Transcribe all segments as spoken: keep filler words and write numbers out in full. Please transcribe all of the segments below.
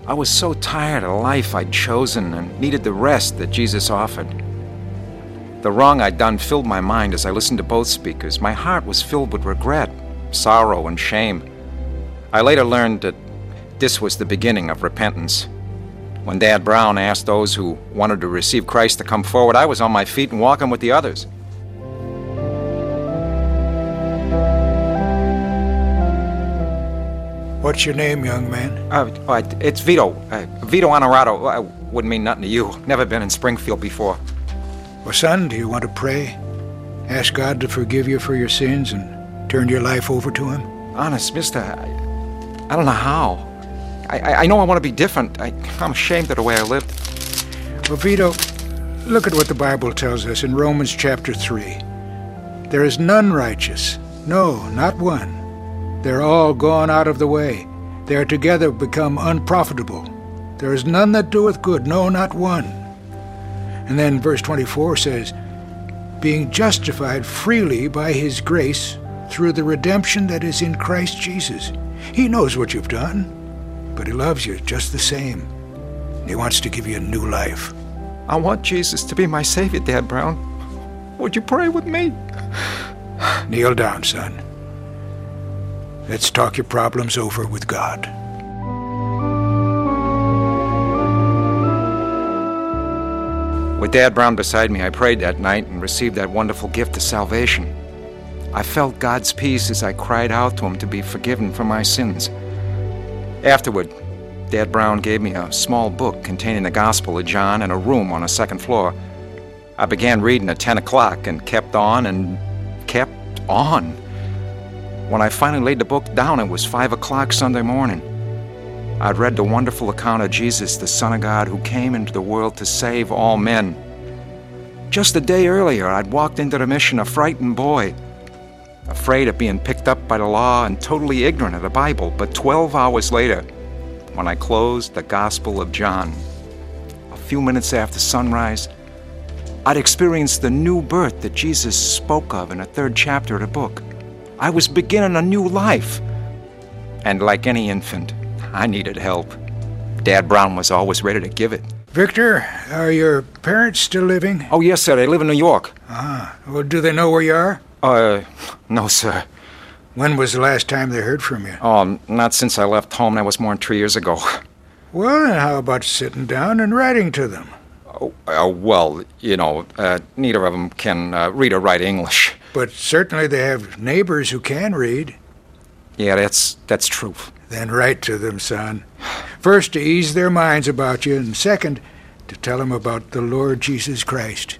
I was so tired of the life I'd chosen and needed the rest that Jesus offered. The wrong I'd done filled my mind as I listened to both speakers. My heart was filled with regret, sorrow, and shame. I later learned that this was the beginning of repentance. When Dad Brown asked those who wanted to receive Christ to come forward, I was on my feet and walking with the others. What's your name, young man? Uh, uh, it's Vito. Uh, Vito Honorato. Uh, wouldn't mean nothing to you. Never been in Springfield before. Well, son, do you want to pray? Ask God to forgive you for your sins and turn your life over to Him? Honest, mister, I, I don't know how. I, I, I know I want to be different. I, I'm ashamed of the way I lived. Well, Vito, look at what the Bible tells us in Romans chapter three. There is none righteous. No, not one. They're all gone out of the way. They are together become unprofitable. There is none that doeth good, no, not one. And then verse twenty-four says, being justified freely by His grace through the redemption that is in Christ Jesus. He knows what you've done, but He loves you just the same. He wants to give you a new life. I want Jesus to be my Savior, Dad Brown. Would you pray with me? Kneel down, son. Let's talk your problems over with God. With Dad Brown beside me, I prayed that night and received that wonderful gift of salvation. I felt God's peace as I cried out to Him to be forgiven for my sins. Afterward, Dad Brown gave me a small book containing the Gospel of John and a room on a second floor. I began reading at ten o'clock and kept on and kept on. When I finally laid the book down, it was five o'clock Sunday morning. I'd read the wonderful account of Jesus, the Son of God, who came into the world to save all men. Just a day earlier, I'd walked into the mission a frightened boy, afraid of being picked up by the law and totally ignorant of the Bible. But twelve hours later, when I closed the Gospel of John, a few minutes after sunrise, I'd experienced the new birth that Jesus spoke of in the third chapter of the book. I was beginning a new life. And like any infant, I needed help. Dad Brown was always ready to give it. Victor, are your parents still living? Oh, yes, sir. They live in New York. Ah, well, do they know where you are? Uh, no, sir. When was the last time they heard from you? Oh, not since I left home. That was more than three years ago. Well, then how about sitting down and writing to them? Oh, uh, well, you know, uh, neither of them can uh, read or write English. But certainly they have neighbors who can read. Yeah, that's that's true. Then write to them, son. First, to ease their minds about you, and second, to tell them about the Lord Jesus Christ.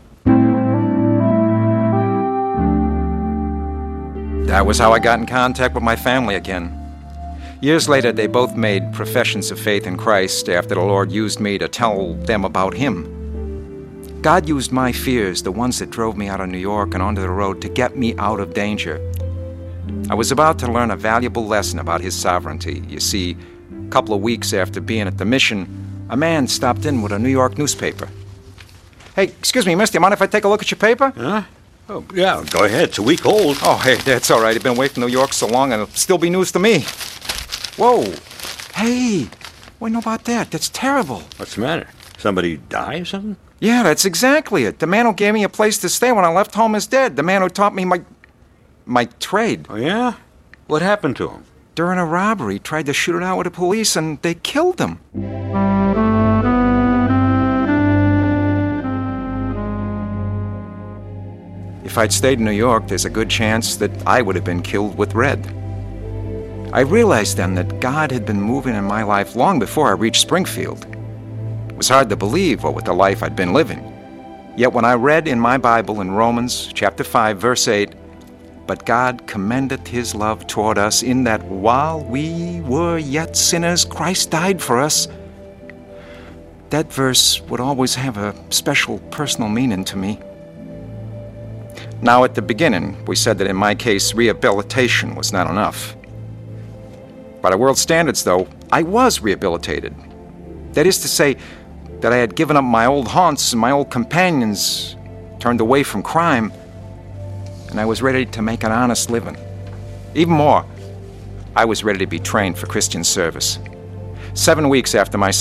That was how I got in contact with my family again. Years later, they both made professions of faith in Christ after the Lord used me to tell them about Him. God used my fears, the ones that drove me out of New York and onto the road, to get me out of danger. I was about to learn a valuable lesson about His sovereignty. You see, a couple of weeks after being at the mission, a man stopped in with a New York newspaper. Hey, excuse me, mister, you mind if I take a look at your paper? Huh? Oh, yeah, go ahead. It's a week old. Oh, hey, that's all right. I've been away from New York so long, and it'll still be news to me. Whoa. Hey, what do you know about that? That's terrible. What's the matter? Somebody die or something? Yeah, that's exactly it. The man who gave me a place to stay when I left home is dead. The man who taught me my... my trade. Oh, yeah? What happened to him? During a robbery, tried to shoot it out with the police, and they killed him. If I'd stayed in New York, there's a good chance that I would have been killed with Red. I realized then that God had been moving in my life long before I reached Springfield. It was hard to believe what with the life I'd been living. Yet when I read in my Bible in Romans chapter five, verse eight, but God commendeth His love toward us in that while we were yet sinners, Christ died for us, that verse would always have a special personal meaning to me. Now, at the beginning, we said that in my case, rehabilitation was not enough. By the world's standards, though, I was rehabilitated. That is to say, that I had given up my old haunts and my old companions, turned away from crime, and I was ready to make an honest living. Even more, I was ready to be trained for Christian service. seven weeks after my